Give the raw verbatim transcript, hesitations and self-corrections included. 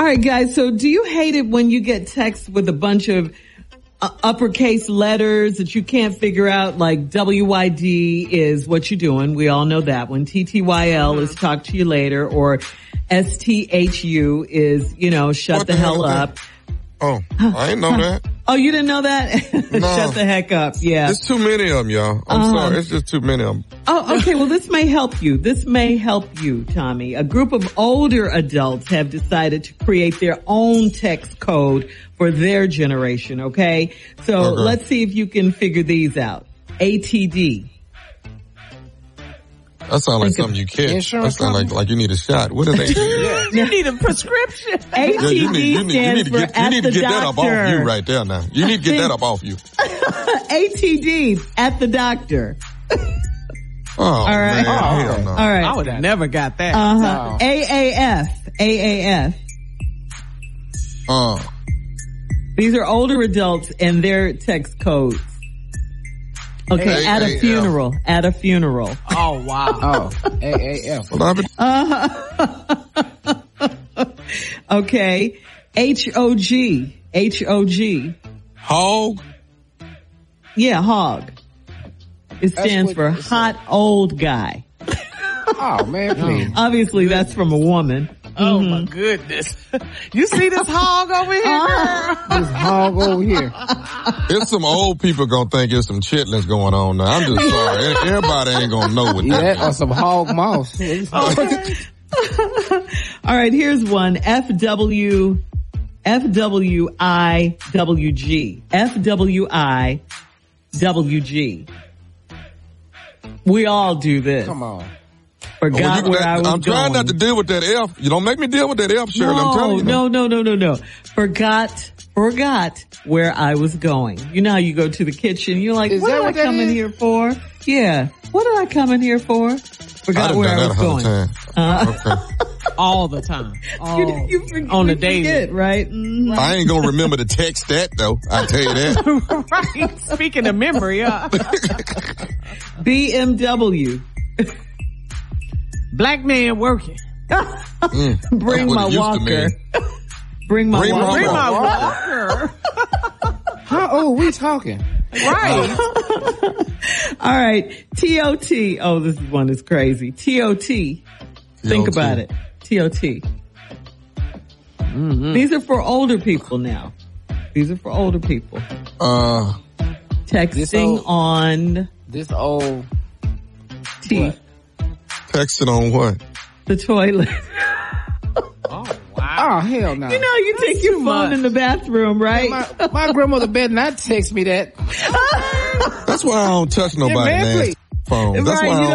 right, guys. So do you hate it when you get texts with a bunch of uh, uppercase letters that you can't figure out? Like W Y D is what you doing. We all know that one. T T Y L mm-hmm. is talk to you later, or S T H U is, you know, shut what the, the hell, hell up. Oh, I didn't know that. Oh, you didn't know that? No. Shut the heck up. Yeah. There's too many of them, y'all. I'm uh-huh. sorry. It's just too many of them. Oh, okay. Well, this may help you. This may help you, Tommy. A group of older adults have decided to create their own text code for their generation, okay? So okay. let's see if you can figure these out. A T D. That sounds like something you catch. That sounds like, like you need a shot. What is A T D? Yeah. You need a prescription. A T D yeah, you need, you need, you need to get, for you need to get that up doctor. off you right there now. You need to get that up off you. A T D, at the doctor. Oh, all right. Man, oh, hell no. All right. I would have never got that. Uh-huh. No. A A F. A A F. Oh. These are older adults and their text codes. Okay, A- at a, a funeral. At a funeral. Oh, wow. Oh, A A F. Uh-huh. Okay. H O G. H O G. Hog? Yeah, hog. It stands for hot old guy. Oh, man, please. Obviously, that's from a woman. Oh, mm-hmm. my goodness. You see this hog over here, girl? This hog over here. There's some old people gonna think there's some chitlins going on now. I'm just sorry. Everybody ain't gonna know what yeah, that is. Or some hog mouse. All right, here's one. F W, F W I W G. F W I W G. We all do this. Come on. Forgot well, where that, I was I'm trying going. not to deal with that F. You don't make me deal with that F, Shirley. No, I'm telling you. No, no, no, no, no. Forgot, forgot where I was going. You know how you go to the kitchen, you're like, is what did what I come in here for? Yeah. What did I come in here for? Forgot I where done I that was a going. times. Uh, okay. All the time. All you, you forget, on the you daily. Forget, right? Mm-hmm. I ain't gonna remember to text that though. I tell you that. Right. Speaking of memory, uh. B M W. Black man working. Mm, Bring my walker. Bring my Bring walker. Bring my walker. How old we talking? Right. All right. T O T. Oh, this one is crazy. T O T. Think about it. T O T. Mm-hmm. These are for older people now. These are for older people. Uh, Texting old, on this old T. What? Texting on what? The toilet. Oh, wow. Oh, hell no. You know, you That's take your phone much. in the bathroom, right? My, my grandmother better not text me that. That's why I don't touch nobody Yeah, man, nasty phone. That's Right, why I you don't